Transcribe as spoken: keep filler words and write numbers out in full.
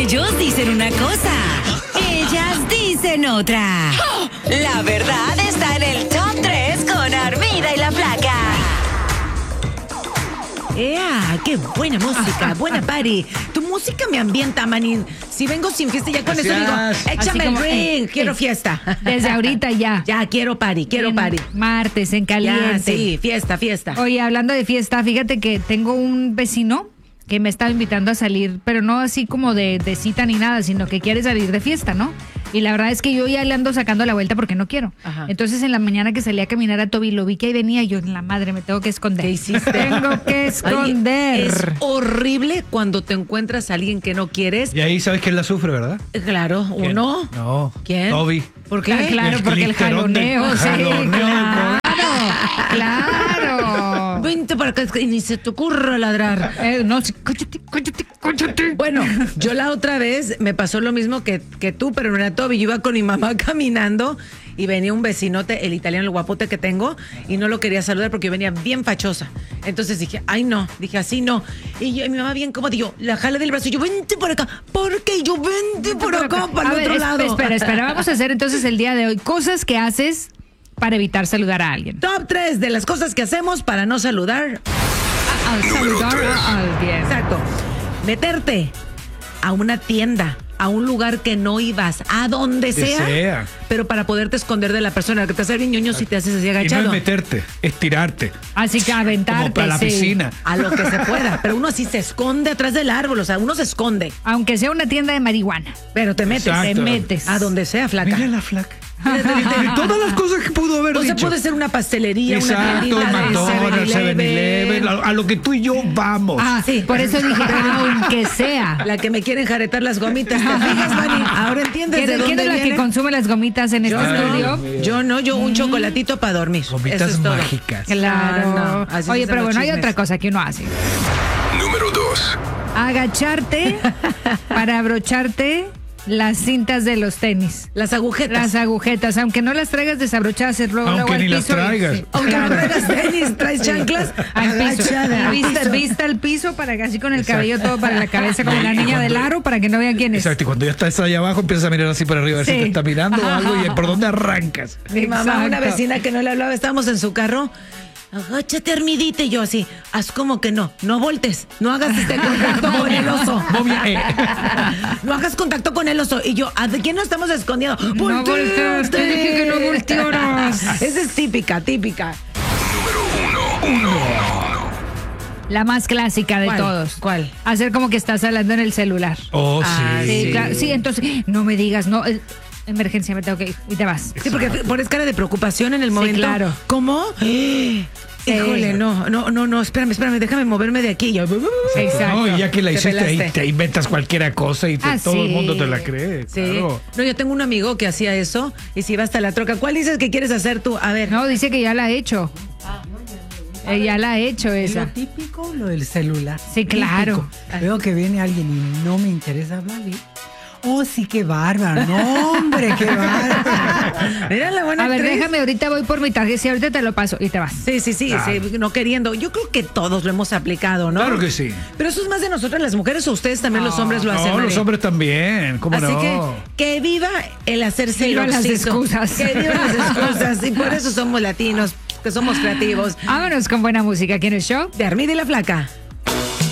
Ellos dicen una cosa, ellas dicen otra. La verdad está en el top tres con Armida y la Flaca. ¡Ea! ¡Qué buena música! ¡Buena party! Tu música me ambienta, manín. Si vengo sin fiesta ya con eso digo, échame el como, ring, eh, quiero eh, fiesta. Desde ahorita ya. Ya, quiero party, quiero En party. Martes, en caliente. Ya, sí, fiesta, fiesta. Oye, hablando de fiesta, fíjate que tengo un vecino que me está invitando a salir, pero no así como de, de cita ni nada, sino que quiere salir de fiesta, ¿no? Y la verdad es que yo ya le ando sacando la vuelta porque no quiero. Ajá. Entonces en la mañana que salí a caminar a Toby, lo vi que ahí venía y yo, la madre, me tengo que esconder. ¿Qué hiciste? Tengo que esconder. Oye, es horrible cuando te encuentras a alguien que no quieres. Y ahí sabes quién la sufre, ¿verdad? Claro, ¿Quién? uno. No. ¿Quién? Toby. ¿Por qué? Ah, claro, El porque el clisterón del- jaloneo, sí, jaloneo del claro, claro. Vente para acá y ni se te ocurra ladrar. Eh, no, sí, cállate, cállate, cállate. Bueno, yo la otra vez me pasó lo mismo que, que tú, pero no era Toby. Yo iba con mi mamá caminando y venía un vecinote, el italiano, el guapote que tengo, y no lo quería saludar porque yo venía bien fachosa. Entonces dije, ay no, dije así no. Y, yo, y mi mamá bien cómoda, y yo la jala del brazo y yo, vente por acá. ¿Por qué? Y yo, vente por acá, para A el ver, otro es- lado. Espera, espera, vamos a hacer entonces el día de hoy cosas que haces para evitar saludar a alguien. Top tres de las cosas que hacemos para no saludar. Al saludar a alguien. Exacto. Meterte a una tienda, a un lugar que no ibas, a donde Que sea, sea. pero para poderte esconder de la persona, que te hace bien ñoño si te haces así Y no agachado. es meterte, es tirarte. Así que aventarte. Como para la sí. piscina. A lo que se pueda, pero uno así se esconde atrás del árbol, o sea, uno se esconde, Aunque sea una tienda de marihuana. pero te metes, Exacto. Te metes. a donde sea, flaca. Mira la flaca. De todas las cosas que pudo haber O sea, dicho. puede ser una pastelería, una Exacto, tiendita de McDonald's, seven eleven, a a lo que tú y yo vamos. Ah, Sí. Por eso dije, aunque sea. La que me quieren jaretar las gomitas, ¿te fijas, Vani? Ahora entiendes ¿Quién, de quién dónde es la viene. que consume las gomitas en este Yo estudio? no, yo no, yo un chocolatito para dormir. Gomitas Eso es todo. mágicas. Claro. Ah, no, así Oye, dicen pero los bueno, hay chismes. otra cosa que uno hace. Número dos. Agacharte para abrocharte las cintas de los tenis. Las agujetas. Las agujetas, aunque no las traigas desabrochadas, es luego, Aunque luego al ni las piso y- traigas. sí. Aunque no Claro. traigas tenis, traes chanclas, Al piso. agachada. Vista, vista al piso para que así con el cabello todo para la cabeza como la niña del aro para que no vean quién es. Exacto, y cuando ya estás allá abajo empiezas a mirar así para arriba a ver Sí. si te está mirando o algo y por dónde arrancas. Mi mamá, una Exacto. vecina que no le hablaba, estábamos en su carro. Agáchate, Armidita. Y yo así, haz como que no, no voltes, no hagas este contacto con el oso. Momia, eh. No hagas contacto con el oso. Y yo, ¿a de quién nos estamos escondiendo? No voltees, te dije que no voltearas. Esa es típica, típica. La más clásica de ¿Cuál? todos. ¿Cuál? Hacer como que estás hablando en el celular. Oh, Ah, sí. Sí, claro. Sí, entonces, no me digas, no, eh, emergencia, me tengo que ir y te vas. Sí, porque pones cara de preocupación en el momento. claro. ¿Cómo? Híjole, no, no, no, no, espérame, espérame, déjame moverme de aquí. Yo, Exacto. No, y ya que la Te hiciste ahí, pelaste. te inventas cualquier cosa y te- Ah, todo el sí. mundo te la cree. Sí. Claro. No, yo tengo un amigo que hacía eso y se iba hasta la troca. ¿Cuál dices que quieres hacer tú? A ver. No, dice que ya la ha hecho. Eh, ya la ha hecho Lo esa. típico, lo del celular. Sí, claro. Típico. Veo que viene alguien y no me interesa hablarle. Oh, sí, qué bárbaro. No, hombre, qué bárbaro. Mira la buena A ver, actriz. déjame, ahorita voy por mi tarjeta, sí, ahorita te lo paso y te vas. Sí, sí, sí, sí, no queriendo. Yo creo que todos lo hemos aplicado, ¿no? Claro que sí. Pero eso es más de nosotras las mujeres o ustedes también los hombres lo hacen. No, los Mari? hombres también. ¿Cómo Así no? que que viva el hacerse Vivan las loxito. excusas. Que vivan las excusas. Y por eso somos latinos, que somos creativos. Vámonos con buena música aquí en el show. De Armida y la Flaca.